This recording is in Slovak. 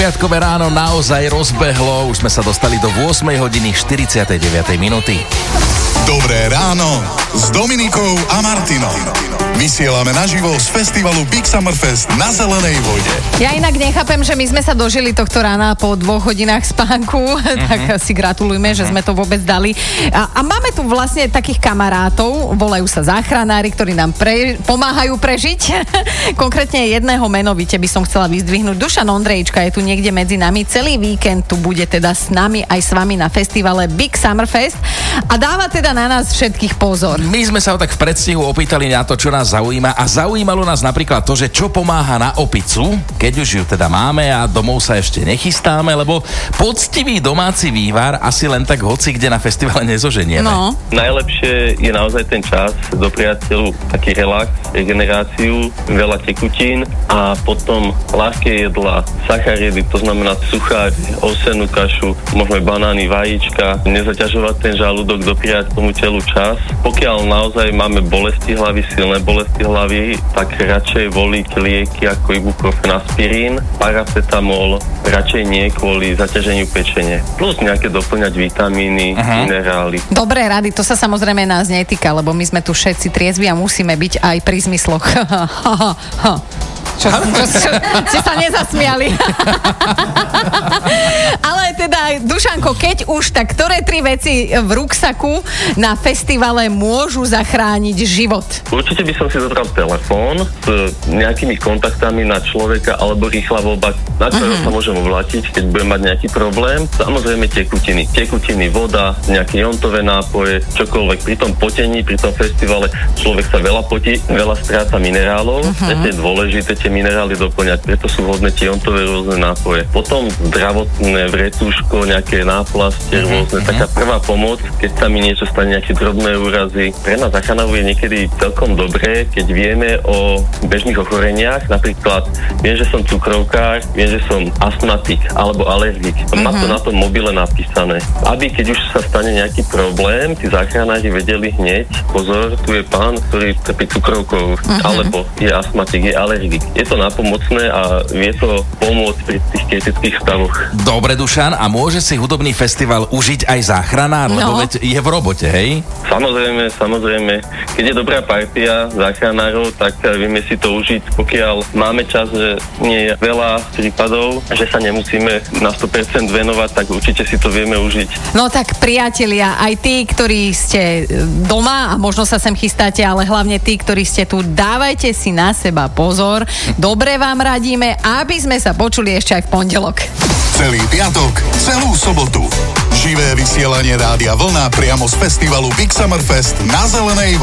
piatkové ráno naozaj rozbehlo. Už sme sa dostali do 8 hodiny 49 minúty. Dobré ráno s Dominikou a Martinom. Vysielame naživo z festivalu Big Summer Fest na Zelenej vode. Ja inak nechápem, že my sme sa dožili tohto rána po 2 hodinách spánku, tak si gratulujme, že sme to vôbec dali. A máme tu vlastne takých kamarátov, volajú sa záchranári, ktorí nám pomáhajú prežiť. Konkrétne jedného menovite by som chcela vyzdvihnúť. Dušan Ondrejčka je tu niekde medzi nami. Celý víkend tu bude teda s nami aj s vami na festivale Big Summer Fest a dáva teda na nás všetkých pozor. My sme sa ho tak v predstihu opýtali na to, čo nás zaujíma, a zaujímalo nás napríklad to, že čo pomáha na opicu, keď už ju teda máme a domov sa ešte nechystáme, lebo poctivý domáci vývar asi len tak hoci kde na festivale nezoženieme. No. Najlepšie je naozaj ten čas do priateľu, taký relax, regeneráciu, veľa tekutín a potom ľahké jedlá, sacharidy, to znamená suchári, ovsenú kašu, možno aj banány, vajíčka, nezaťažovať ten žalúdok, dopriať tomu telu čas. Pokiaľ naozaj máme bolesti hlavy, silné bolesti hlavy, tak radšej voliť lieky ako ibuprofen, aspirín, paracetamol, radšej nie kvôli zaťaženiu pečene. Plus nejaké doplňať vitamíny, minerály. Dobré rady, to sa samozrejme nás netýka, lebo my sme tu všetci triezvi a musíme byť aj pri zmysloch. Čo ste sa nezasmiali. Ale teda, Dušanko, keď už, tak ktoré 3 veci v ruksaku na festivale môžu zachrániť život? Určite by som si zobral telefón s nejakými kontaktami na človeka alebo rýchla voľba, na ktorého sa môžem oblátiť, keď budem mať nejaký problém. Samozrejme tekutiny, voda, nejaké jontové nápoje, čokoľvek. Pri tom potení, pri tom festivale človek sa veľa potí, veľa stráca minerálov. Je dôležité tie minerály doplňať, preto sú vhodné tie jontové rôzne nápoje. Potom zdravotné vretúško, nejaké náplastie rôzne, taká prvá pomoc, keď sa mi niečo stane, nejaké drobné úrazy. Pre nás záchranárov je niekedy celkom dobré, keď vieme o bežných ochoreniach, napríklad viem, že som cukrovkár, viem, že som astmatik alebo alergik. Má to na tom mobile napísané. Aby keď už sa stane nejaký problém, tí záchranári vedeli hneď, pozor, tu je pán, ktorý trpí cukrovkou, alebo je astmatik, je alergik. Je to napomocné a vie to pomôcť pri tých kritických stavoch. Dobre, Dušan, a môže si hudobný festival užiť aj záchranár, lebo veď je v robote, hej? Samozrejme. Keď je dobrá partia záchranárov, tak vieme si to užiť, pokiaľ máme čas, že nie je veľa prípadov, že sa nemusíme na 100% venovať, tak určite si to vieme užiť. No tak priatelia, aj tí, ktorí ste doma a možno sa sem chystáte, ale hlavne tí, ktorí ste tu, dávajte si na seba pozor. Dobre vám radíme, aby sme sa počuli ešte aj v pondelok. Celý piatok, celú sobotu. Živé vysielanie Rádia Vlna priamo z festivalu Big Summer Fest na Zelenej vode.